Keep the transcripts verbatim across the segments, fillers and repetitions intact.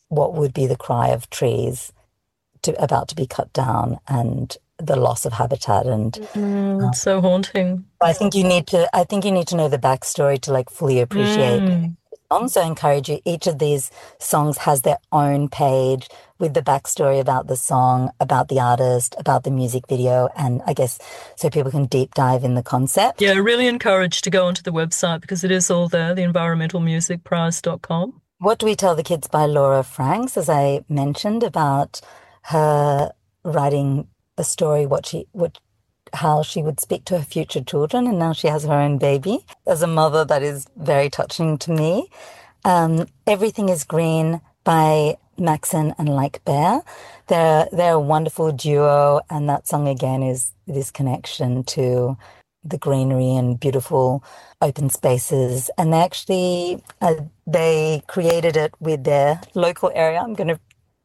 what would be the cry of trees to, about to be cut down and the loss of habitat. And Mm, um, it's so haunting. I think you need to, I think you need to know the backstory to like fully appreciate Mm. songs. So I encourage you, each of these songs has their own page with the backstory about the song, about the artist, about the music video, and I guess so people can deep dive in the Yeah, concept. really encouraged to go onto the website because it is all there, the environmental music prize dot com. What Do We Tell the Kids by Laura Franks, as I mentioned, about her writing a story, what she, what, how she would speak to her future children, and now she has her own baby. As a mother, that is very touching to me. Um, Everything is Green by Maxon and Like Bear. They're they're a wonderful duo, and that song again is this connection to the greenery and beautiful open spaces. And they actually uh, they created it with their local area. I'm going to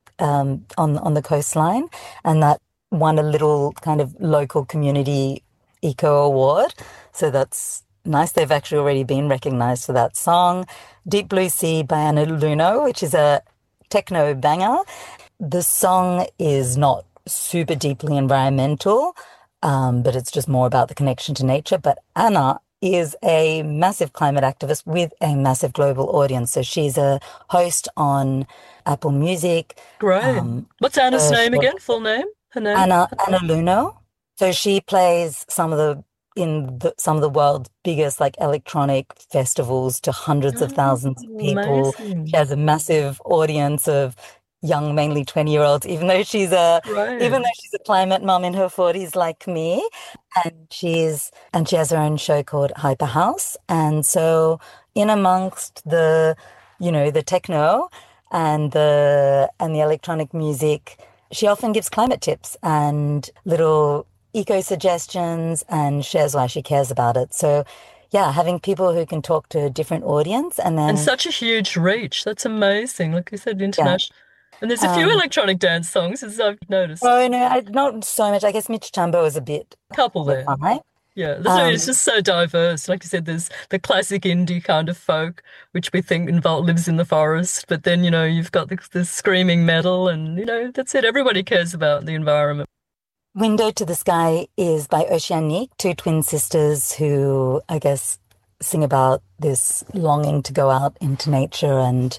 um, on on the coastline, and that won a little kind of local community eco award. So that's nice. They've actually already been recognized for that song. Deep Blue Sea by Anna Luno, which is a techno banger. The song is not super deeply environmental, um, but it's just more about the connection to nature. But Anna is a massive climate activist with a massive global audience. So she's a host on Apple Music. Great. Um, What's Anna's uh, name again? Full name? Her name? Anna Anna Luno. So she plays some of the in the, some of the world's biggest like electronic festivals to hundreds of Oh, thousands of people. She amazing. has a massive audience of young, mainly twenty year olds, even though she's a Great. even though she's a climate mum in her forties like me. And she's and she has her own show called Hyper House. And so in amongst the, you know, the techno and the and the electronic music, she often gives climate tips and little eco suggestions and shares why she cares about it. So, yeah, having people who can talk to a different audience and And then, such a huge reach. That's amazing. Like you said, yeah. international. And there's a few Um, electronic dance songs, as I've noticed. oh, no, I, not so much. I guess Mitch Chambo is a bit Couple of a there. vibe. Yeah, there's no, it's Um, just so diverse. Like you said, there's the classic indie kind of folk, which we think involve lives in the forest. But then, you know, you've got the, the screaming metal, and you know, that's it. Everybody cares about the environment. Window to the Sky is by Oceanique, two twin sisters who, I guess, sing about this longing to go out into nature and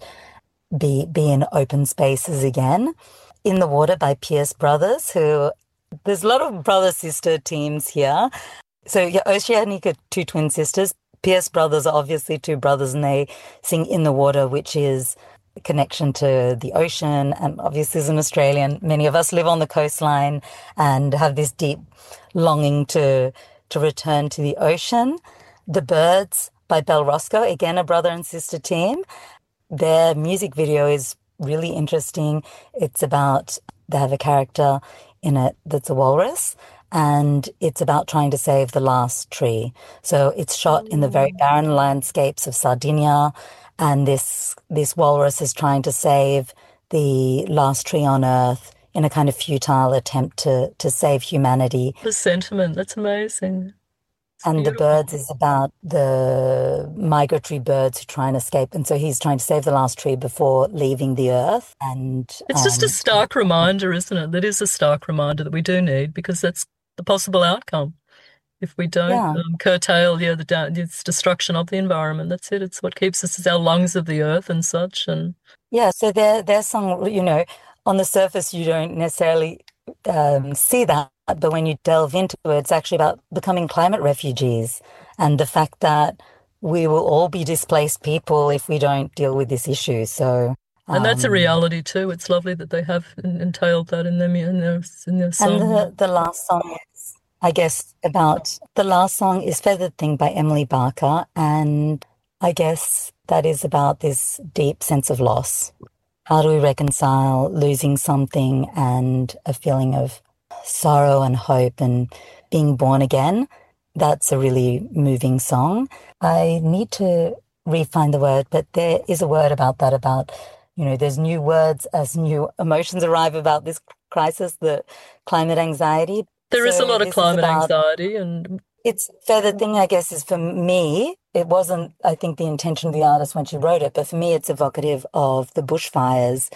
be be in open spaces again. In the Water by Pierce Brothers, who there's a lot of brother sister teams here. So yeah, Oceanic are two twin sisters. Pierce Brothers are obviously two brothers, and they sing In the Water, which is a connection to the ocean. And obviously, as an Australian, many of us live on the coastline and have this deep longing to to return to the ocean. The Birds by Bell Roscoe, again a brother and sister team. Their music video is really interesting. It's about, they have a character in it that's a walrus, and it's about trying to save the last tree. So it's shot in the very Mm. barren landscapes of Sardinia, and this this walrus is trying to save the last tree on Earth in a kind of futile attempt to to save humanity. The sentiment, that's amazing. It's And the birds beautiful. is about the migratory birds who try and escape. And so he's trying to save the last tree before leaving the earth. And It's just a um, stark reminder, isn't it? That is a stark reminder that we do need because that's the possible outcome if we don't yeah, um, curtail, yeah, the da its destruction of the environment. That's it. It's what keeps us as our lungs of the earth and such. And yeah. So their their song, you know, on the surface you don't necessarily um, see that, but when you delve into it, it's actually about becoming climate refugees and the fact that we will all be displaced people if we don't deal with this issue. So. and that's a Um, reality too. It's lovely that they have en- entailed that in their mu- in their in their And song. the, the last song is, I guess, about the last song is Feathered Thing by Emily Barker. And I guess that is about this deep sense of loss. How do we reconcile losing something and a feeling of sorrow and hope and being born again? That's a really moving song. I need to re-find the word, but there is a word about that, about, you know, there's new words as new emotions arrive about this crisis, the climate anxiety. There is a So lot of this is climate about, anxiety, and it's Feathered Thing, I guess, is for me. It wasn't, I think, the intention of the artist when she wrote it, but for me, it's evocative of the bushfires